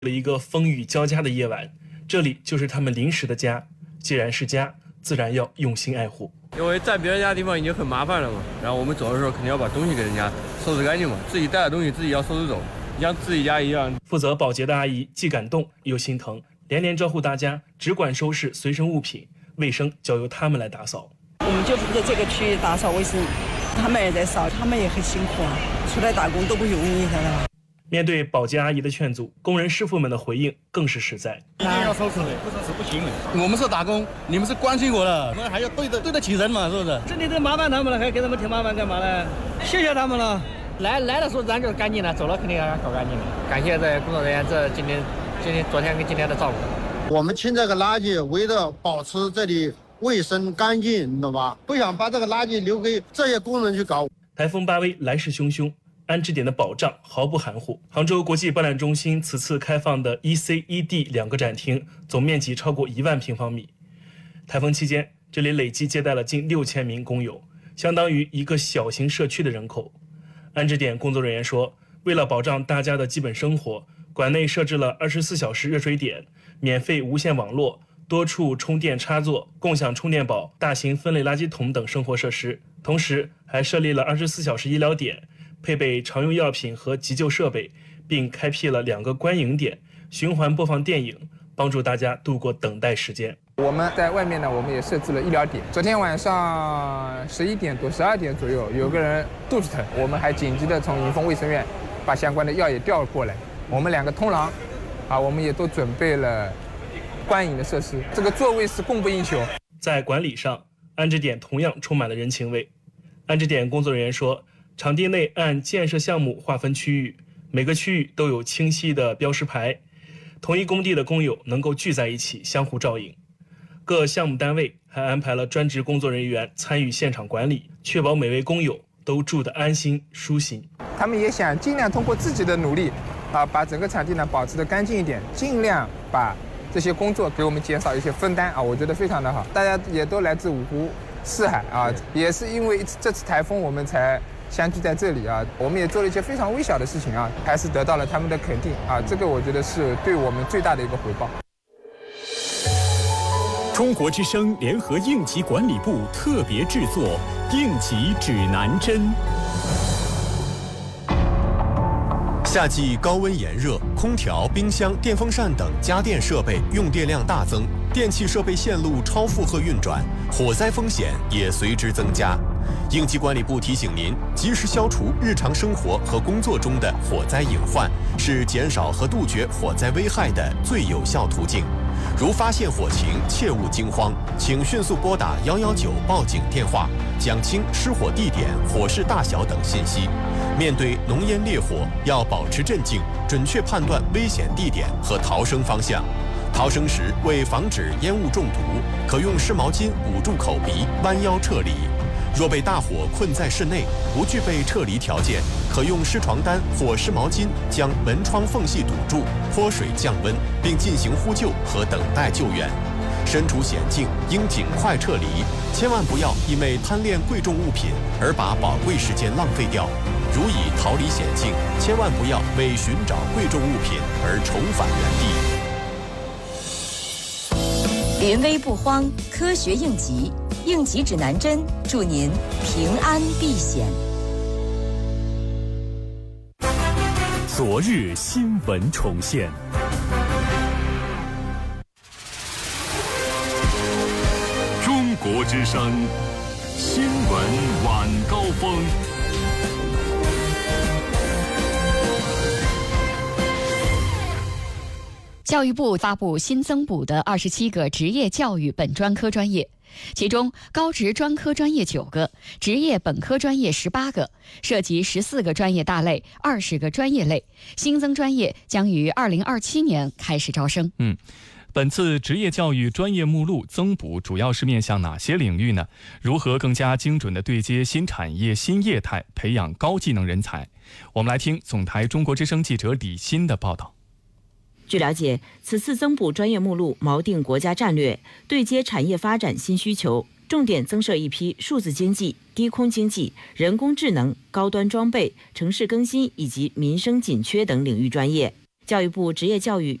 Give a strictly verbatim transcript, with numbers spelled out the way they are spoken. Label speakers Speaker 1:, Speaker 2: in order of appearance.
Speaker 1: 了一个风雨交加的夜晚，这里就是他们临时的家。既然是家，自然要用心爱护。
Speaker 2: 因为在别人家的地方已经很麻烦了嘛，然后我们走的时候肯定要把东西给人家收拾干净嘛，自己带的东西自己要收拾走，像自己家一样。
Speaker 1: 负责保洁的阿姨既感动又心疼，连连招呼大家只管收拾随身物品，卫生交由他们来打扫。
Speaker 3: 我们就负责这个区域打扫卫生，他们也在扫，他们也很辛苦啊，出来打工都不容易，晓得吧？
Speaker 1: 面对保洁阿姨的劝阻，工人师傅们的回应更是实在。
Speaker 4: 一定要收拾的，不收拾不行的。我们是打工，你们是关心我的，我们还要对得对得起人嘛，是不是？
Speaker 5: 这里都麻烦他们了，还给他们添麻烦干嘛呢？谢谢他们了。
Speaker 6: 来来的时候咱就干净了，走了肯定要搞干净的。感谢这工作人员这今天、今天、昨天跟今天的照顾。
Speaker 7: 我们清这个垃圾，为了保持这里卫生干净，你懂吧？不想把这个垃圾留给这些工人去搞。
Speaker 1: 台风巴威来势汹汹。安置点的保障毫不含糊。杭州国际博览中心此次开放的 E C、E D 两个展厅，总面积超过一万平方米。台风期间，这里累计接待了近六千名工友，相当于一个小型社区的人口。安置点工作人员说，为了保障大家的基本生活，馆内设置了二十四小时热水点、免费无线网络、多处充电插座、共享充电宝、大型分类垃圾桶等生活设施，同时还设立了二十四小时医疗点，配备常用药品和急救设备，并开辟了两个观影点，循环播放电影，帮助大家度过等待时间。
Speaker 8: 我们在外面呢，我们也设置了医疗点。昨天晚上十一点多、十二点左右，有个人肚子疼，我们还紧急的从迎丰卫生院把相关的药也调了过来。我们两个通廊，啊，我们也都准备了观影的设施，这个座位是供不应求。
Speaker 1: 在管理上，安置点同样充满了人情味。安置点工作人员说，场地内按建设项目划分区域，每个区域都有清晰的标识牌，同一工地的工友能够聚在一起相互照应。各项目单位还安排了专职工作人员参与现场管理，确保每位工友都住得安心舒心。
Speaker 8: 他们也想尽量通过自己的努力，啊，把整个场地呢保持得干净一点，尽量把这些工作给我们减少一些分担啊，我觉得非常的好。大家也都来自五湖四海啊，也是因为这次台风我们才相聚在这里啊，我们也做了一些非常微小的事情啊，还是得到了他们的肯定啊，这个我觉得是对我们最大的一个回报。
Speaker 9: 中国之声联合应急管理部特别制作《应急指南针》。
Speaker 10: 夏季高温炎热，空调、冰箱、电风扇等家电设备用电量大增，电气设备线路超负荷运转，火灾风险也随之增加。应急管理部提醒您，及时消除日常生活和工作中的火灾隐患，是减少和杜绝火灾危害的最有效途径。如发现火情，切勿惊慌，请迅速拨打一一九报警电话，讲清失火地点、火势大小等信息。面对浓烟烈火，要保持镇静，准确判断危险地点和逃生方向。逃生时，为防止烟雾中毒，可用湿毛巾捂住口鼻，弯腰撤离。若被大火困在室内，不具备撤离条件，可用湿床单或湿毛巾将门窗缝隙堵住，泼水降温，并进行呼救和等待救援。身处险境，应尽快撤离，千万不要因为贪恋贵重物品而把宝贵时间浪费掉。如已逃离险境，千万不要为寻找贵重物品而重返原地。
Speaker 11: 临危不慌，科学应急，应急指南针，祝您平安避险。
Speaker 9: 昨日新闻重现。中国之声新闻晚高峰。
Speaker 12: 教育部发布新增补的二十七个职业教育本专科专业，其中高职专科专业九个，职业本科专业十八个，涉及十四个专业大类、二十个专业类。新增专业将于二零二七年开始招生。
Speaker 13: 嗯。本次职业教育专业目录增补主要是面向哪些领域呢？如何更加精准地对接新产业新业态，培养高技能人才？我们来听总台中国之声记者李欣的报道。
Speaker 14: 据了解，此次增补专业目录锚定国家战略，对接产业发展新需求，重点增设一批数字经济、低空经济、人工智能、高端装备、城市更新以及民生紧缺等领域专业。 教育部职业教育